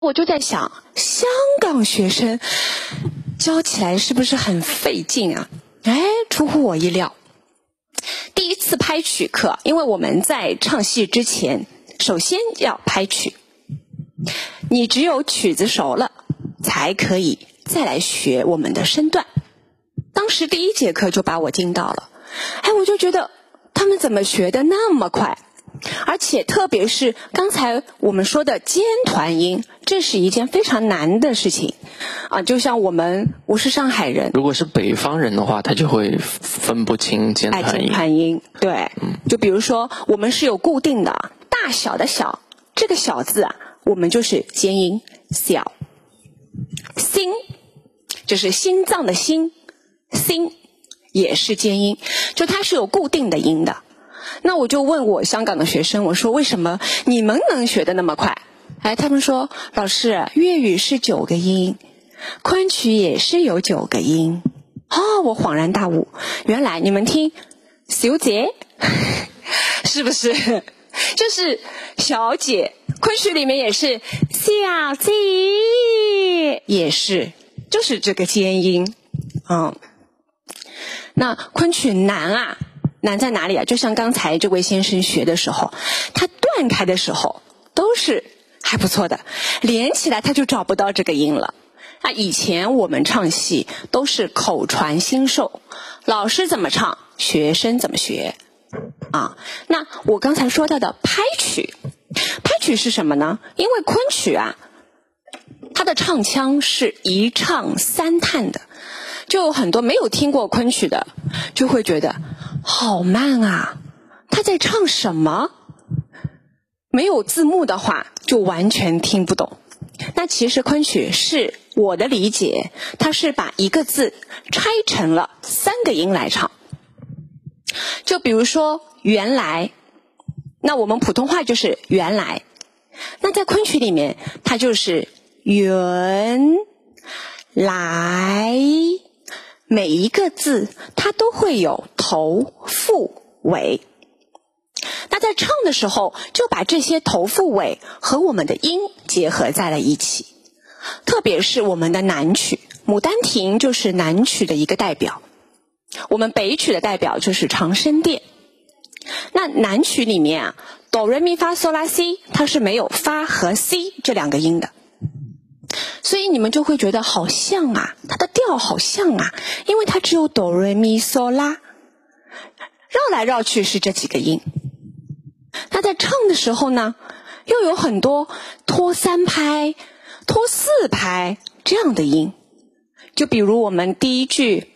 我就在想，香港学生教起来是不是很费劲啊？出乎我意料。第一次拍曲课，因为我们在唱戏之前，首先要拍曲，你只有曲子熟了，才可以再来学我们的身段。当时第一节课就把我惊到了，我就觉得他们怎么学得那么快？而且特别是刚才我们说的尖团音，这是一件非常难的事情啊！就像我是上海人， 如果是北方人的话，他就会分不清尖团音。 尖团音，对，就比如说我们是有固定的大小的小，这个小字啊，我们就是尖音小。心就是心脏的心，心也是尖音，就它是有固定的音的。那我就问我香港的学生，我说为什么你们能学得那么快？他们说老师，粤语是9个音，昆曲也是有9个音。我恍然大悟，原来你们听小姐是不是就是小姐，昆曲里面也是小姐，也是就是这个尖音。那昆曲难在哪里啊？就像刚才这位先生学的时候，他断开的时候都是还不错的，连起来他就找不到这个音了。以前我们唱戏都是口传心授，老师怎么唱，学生怎么学那我刚才说到的拍曲是什么呢？因为昆曲它的唱腔是一唱三叹的，就有很多没有听过昆曲的就会觉得好慢啊，他在唱什么？没有字幕的话就完全听不懂。那其实昆曲是我的理解，它是把一个字拆成了3个音来唱。就比如说原来，那我们普通话就是原来，那在昆曲里面它就是原来，每一个字它都会有头腹尾。那在唱的时候就把这些头腹尾和我们的音结合在了一起。特别是我们的南曲，牡丹亭就是南曲的一个代表，我们北曲的代表就是长生殿。那南曲里面哆来咪发嗦拉西，它是没有发和 C 这2个音的，所以你们就会觉得好像它的调好像因为它只有哆来咪嗦拉，绕来绕去是这几个音。那在唱的时候呢，又有很多拖3拍、拖4拍这样的音。就比如我们第一句